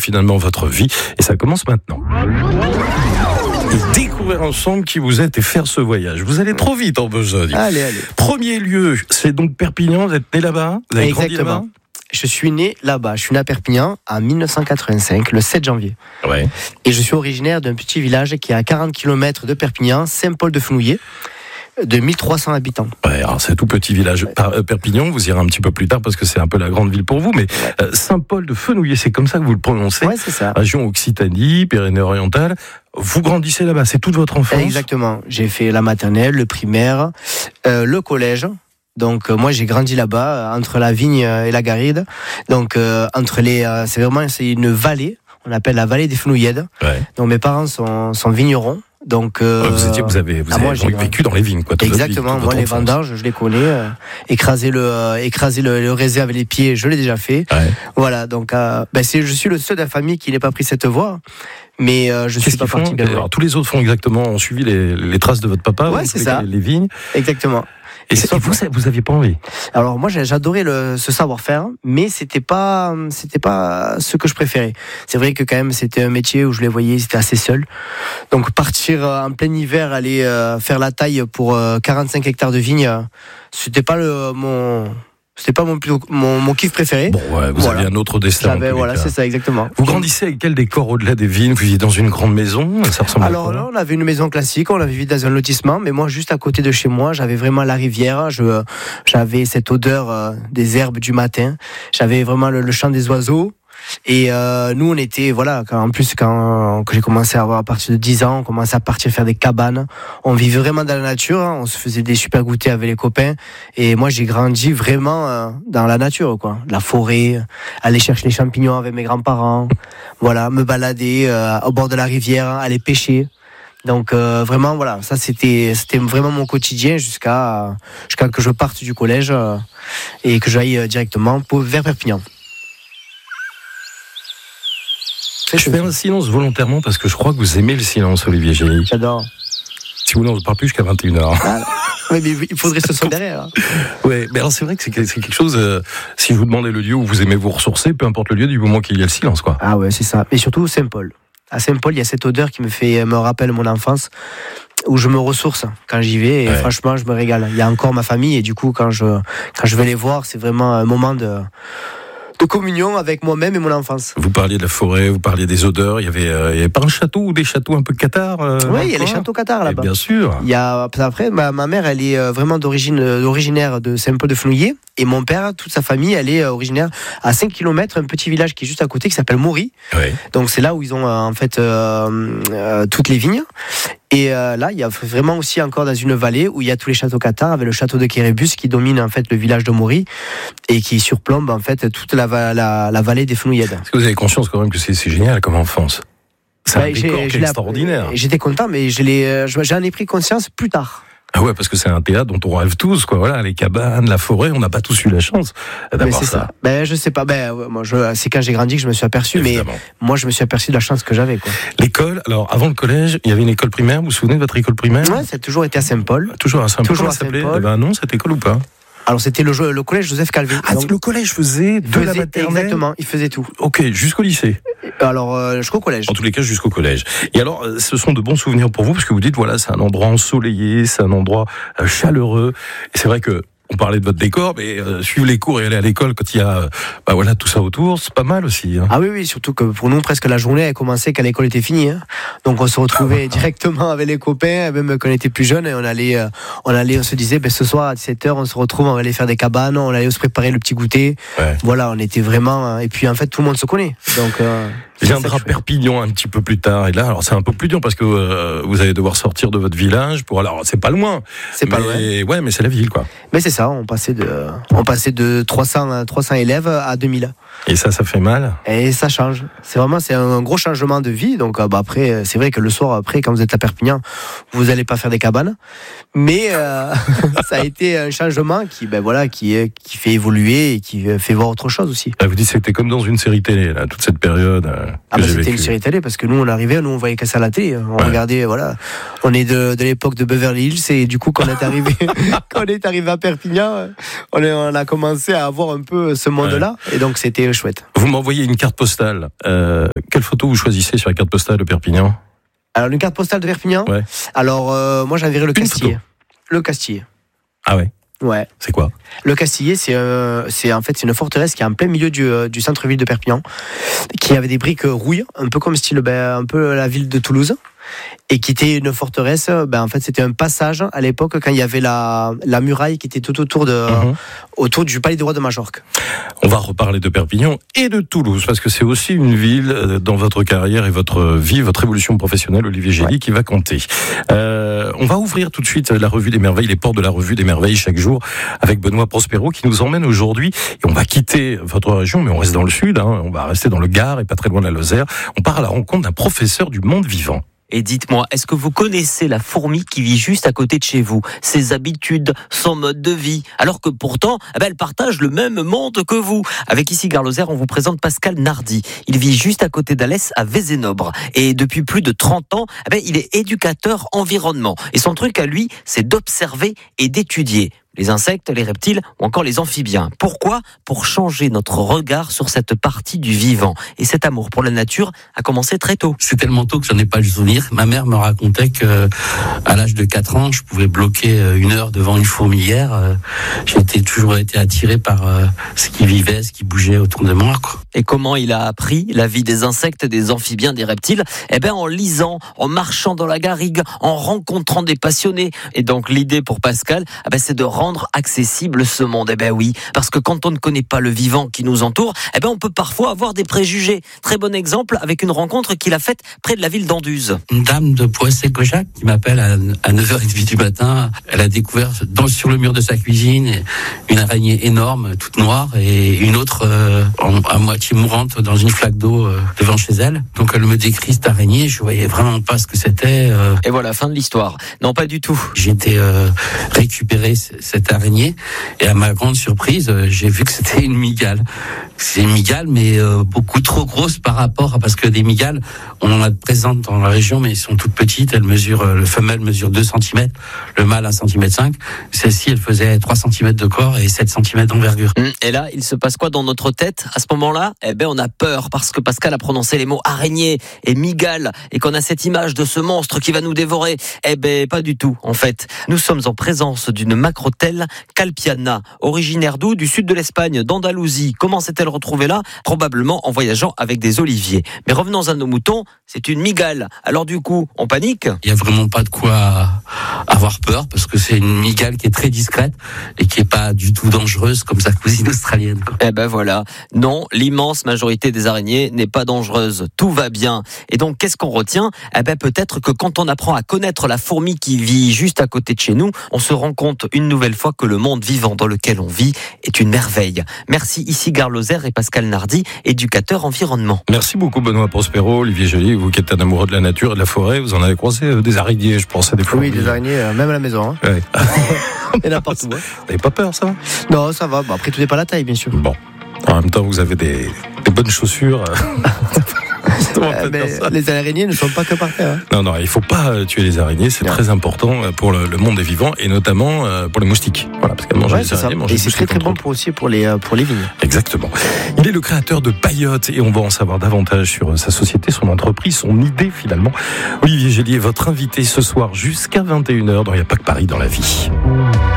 finalement votre vie. Et ça commence maintenant. Découvrir ensemble qui vous êtes et faire ce voyage. Vous allez trop vite en besogne. Allez. Premier lieu, c'est donc Perpignan. Vous êtes né là-bas? Vous avez grandi là-bas? Je suis né là-bas. Je suis né à Perpignan en 1985, le 7 janvier. Ouais. Et je suis originaire d'un petit village qui est à 40 km de Perpignan, Saint-Paul-de-Fenouillet, de 1300 habitants. Ouais, alors c'est un tout petit village. Perpignan, vous irez un petit peu plus tard parce que c'est un peu la grande ville pour vous, mais Saint-Paul-de-Fenouillet, c'est comme ça que vous le prononcez. Ouais, c'est ça. Région Occitanie, Pyrénées-Orientales. Vous grandissez là-bas, c'est toute votre enfance? Exactement. J'ai fait la maternelle, le primaire, le collège. Donc moi j'ai grandi là-bas entre la Vigne et la Garrigue. Donc entre les c'est une vallée, on appelle la vallée des Fenouillèdes. Ouais. Donc mes parents sont vignerons. Donc vous avez vécu dans les vignes, quoi. Exactement. Moi les vendanges, je les connais. Écraser le raisin avec les pieds, je l'ai déjà fait. Ouais. Voilà. Donc je suis le seul de la famille qui n'ait pas pris cette voie. Mais je suis pas parti bien loin. Alors tous les autres ont suivi les traces de votre papa. Ouais, c'est ça. Les vignes. Exactement. Et vous aviez pas envie? Alors moi j'adorais ce savoir-faire, mais c'était pas ce que je préférais. C'est vrai que quand même c'était un métier où je les voyais, c'était assez seul. Donc partir en plein hiver, aller faire la taille pour 45 hectares de vignes, c'était pas mon kiff préféré. Bon, ouais, vous aviez un autre destin. Voilà, c'est ça, exactement. Vous grandissez avec quel décor au-delà des vignes? Vous viviez dans une grande maison? Ça ressemble Alors là, on avait une maison classique, on avait vécu dans un lotissement, mais moi, juste à côté de chez moi, j'avais vraiment la rivière, j'avais cette odeur des herbes du matin, j'avais vraiment le chant des oiseaux. Et nous on était quand j'ai commencé à avoir à partir de 10 ans, on commençait à partir faire des cabanes, on vivait vraiment dans la nature, on se faisait des super goûters avec les copains, et moi j'ai grandi vraiment dans la nature, quoi, la forêt, aller chercher les champignons avec mes grands-parents, voilà, me balader au bord de la rivière, aller pêcher. Donc vraiment voilà, ça c'était vraiment mon quotidien jusqu'à que je parte du collège et que j'aille directement vers Perpignan. Je fais un silence volontairement parce que je crois que vous aimez le silence, Olivier Gély. J'adore. Si vous voulez, on ne parle plus jusqu'à 21h. Oui, mais il faudrait se sentir derrière. Oui, mais alors c'est vrai que c'est quelque chose, si je vous demandez le lieu où vous aimez vous ressourcer, peu importe le lieu, du moment qu'il y a le silence, quoi. Ah ouais, c'est ça. Et surtout Saint-Paul. À Saint-Paul, il y a cette odeur qui me rappelle mon enfance, où je me ressource quand j'y vais, et franchement, je me régale. Il y a encore ma famille, et du coup, quand je vais les voir, c'est vraiment un moment de communion avec moi-même et mon enfance. Vous parliez de la forêt, vous parliez des odeurs. Il y avait pas un château ou des châteaux un peu cathares? Oui, il y a les châteaux cathares là-bas. Bien sûr. Après, ma mère, elle est vraiment originaire de Saint-Paul-de-Fenouillet, et mon père, toute sa famille, elle est originaire à 5 km, un petit village qui est juste à côté, qui s'appelle Maury. Oui. Donc c'est là où ils ont en fait toutes les vignes. Et là, il y a vraiment aussi encore dans une vallée où il y a tous les châteaux cathares, avec le château de Kérébus qui domine en fait le village de Maury et qui surplombe en fait toute la vallée des Fenouillèdes. Est-ce que vous avez conscience quand même que c'est génial comme enfance? C'est un décor qui est extraordinaire. J'étais content, mais j'en ai pris conscience plus tard. Ah ouais, parce que c'est un théâtre dont on rêve tous, quoi. Voilà, les cabanes, la forêt, on n'a pas tous eu la chance d'avoir ça. Je sais pas. Moi, c'est quand j'ai grandi que je me suis aperçu. Évidemment. Mais moi, je me suis aperçu de la chance que j'avais, quoi. L'école. Alors, avant le collège, il y avait une école primaire. Vous vous souvenez de votre école primaire? Ouais, ça a toujours été à Saint-Paul. Toujours à Saint-Paul. Toujours à Saint-Paul. Eh ben non, cette école ou pas? Alors c'était le collège Joseph Calvé. Ah, donc, le collège faisait la maternelle. Exactement, il faisait tout. Ok, jusqu'au lycée. Alors jusqu'au collège. En tous les cas, jusqu'au collège. Et alors, ce sont de bons souvenirs pour vous parce que vous dites voilà, c'est un endroit ensoleillé, c'est un endroit chaleureux. Et c'est vrai que on parlait de votre décor, mais suivre les cours et aller à l'école quand il y a tout ça autour, c'est pas mal aussi. Hein. Ah oui, surtout que pour nous, presque la journée a commencé quand l'école était finie. Hein. Donc on se retrouvait directement avec les copains, même quand on était plus jeunes, et on se disait, ce soir à 17h, on se retrouve, on va aller faire des cabanes, on allait se préparer le petit goûter. Ouais. Voilà, on était vraiment... Et puis en fait, tout le monde se connaît. Donc... viendra Perpignan un petit peu plus tard. Et là, alors c'est un peu plus dur parce que vous allez devoir sortir de votre village pour. Alors c'est pas loin. C'est pas loin. Ouais, mais c'est la ville, quoi. Mais c'est ça. On passait de 300 élèves à 2000. Et ça fait mal. Et ça change. C'est un gros changement de vie. Donc après, c'est vrai que le soir après, quand vous êtes à Perpignan, vous allez pas faire des cabanes. Mais ça a été un changement qui fait évoluer et qui fait voir autre chose aussi. Vous dites c'était comme dans une série télé là, toute cette période. C'était une série télé parce que nous on voyait que ça à la télé, on regardait, voilà. On est de l'époque de Beverly Hills et du coup quand on est arrivé à Perpignan, on a commencé à avoir un peu ce monde-là et donc c'était chouette. Vous m'envoyez une carte postale. Quelle photo vous choisissez sur la carte postale de Perpignan? Alors une carte postale de Perpignan. Alors moi j'enverrai le Castillet. Le Castillet. Ah ouais. Ouais. C'est quoi? Le Castillet, c'est une forteresse qui est en plein milieu du centre-ville de Perpignan, qui avait des briques rouilles, un peu comme style, un peu la ville de Toulouse, et qui était une forteresse. En fait, c'était un passage à l'époque quand il y avait la muraille qui était tout autour du palais du roi de Majorque. On va reparler de Perpignan et de Toulouse parce que c'est aussi une ville dans votre carrière et votre vie, votre évolution professionnelle, Olivier Gély, qui va compter. On va ouvrir tout de suite la revue des merveilles, les portes de la revue des merveilles chaque jour avec Benoît Prospero qui nous emmène aujourd'hui. Et on va quitter votre région, mais on reste dans le sud. On va rester dans le Gard et pas très loin de la Lozère. On part à la rencontre d'un professeur du monde vivant. Et dites-moi, est-ce que vous connaissez la fourmi qui vit juste à côté de chez vous? Ses habitudes, son mode de vie, alors que pourtant, elle partage le même monde que vous. Avec ici Gare Lozère, on vous présente Pascal Nardi. Il vit juste à côté d'Alès, à Vézénobre. Et depuis plus de 30 ans, il est éducateur environnement. Et son truc à lui, c'est d'observer et d'étudier les insectes, les reptiles ou encore les amphibiens. Pourquoi ? Pour changer notre regard sur cette partie du vivant. Et cet amour pour la nature a commencé très tôt. C'est tellement tôt que j'en ai pas le souvenir. Ma mère me racontait que à l'âge de 4 ans, je pouvais bloquer 1 heure devant une fourmilière. J'ai toujours été attiré par ce qui vivait, ce qui bougeait autour de moi, quoi. Et comment il a appris la vie des insectes, des amphibiens, des reptiles ? En lisant, en marchant dans la garrigue, en rencontrant des passionnés. Et donc l'idée pour Pascal, c'est de rendre accessible ce monde. Oui, parce que quand on ne connaît pas le vivant qui nous entoure, on peut parfois avoir des préjugés. Très bon exemple avec une rencontre qu'il a faite près de la ville d'Anduze. Une dame de Poissy-Cojac qui m'appelle à 9h30 du matin. Elle a découvert sur le mur de sa cuisine une araignée énorme, toute noire, et une autre à moitié mourante dans une flaque d'eau devant chez elle. Donc elle me décrit cette araignée, je voyais vraiment pas ce que c'était. Et voilà, fin de l'histoire. Non, pas du tout. J'ai été récupérer cette araignée et à ma grande surprise, j'ai vu que c'était une mygale. C'est une mygale, mais beaucoup trop grosse par rapport parce que des mygales, on en a de présentes dans la région, mais elles sont toutes petites. Le femelle mesure 2 cm, le mâle 1,5 cm. Celle-ci, elle faisait 3 cm de corps et 7 cm d'envergure. Et là, il se passe quoi dans notre tête à ce moment-là ? On a peur parce que Pascal a prononcé les mots araignée et mygale et qu'on a cette image de ce monstre qui va nous dévorer. Pas du tout, en fait. Nous sommes en présence d'une macrotelle calpiana, originaire d'où ? Du sud de l'Espagne, d'Andalousie. Comment s'est-elle retrouvée là ? Probablement en voyageant avec des oliviers. Mais revenons à nos moutons, c'est une mygale. Alors du coup, on panique ? Il n'y a vraiment pas de quoi avoir peur parce que c'est une mygale qui est très discrète et qui est pas du tout dangereuse comme sa cousine australienne, quoi. Voilà. Non, l'immense majorité des araignées n'est pas dangereuse. Tout va bien. Et donc, qu'est-ce qu'on retient ? Peut-être que quand on apprend à connaître la fourmi qui vit juste à côté de chez nous, on se rend compte une nouvelle fois que le monde vivant dans lequel on vit est une merveille. Merci ici Gare Lozère et Pascal Nardi, éducateur environnement. Merci beaucoup Benoît Prospero, Olivier Gély, vous qui êtes un amoureux de la nature et de la forêt, vous en avez croisé des araignées, je pense, à des fourmis. Oui, des araignées, même à la maison. Ouais. Et n'importe où. Vous n'avez pas peur, ça ? Non, ça va. Après, tout n'est pas la taille, bien sûr. Bon. En même temps, vous avez des bonnes chaussures. Les araignées ne sont pas que par terre. Non, il ne faut pas tuer les araignées, c'est très important pour le monde des vivants et notamment pour les moustiques. Voilà, parce qu'elles mangent les araignées. Et c'est très bon aussi pour les vignes. Exactement. Il est le créateur de Paillote et on va en savoir davantage sur sa société, son entreprise, son idée finalement. Olivier Gély est votre invité ce soir jusqu'à 21h dans Il n'y a pas que Paris dans la vie.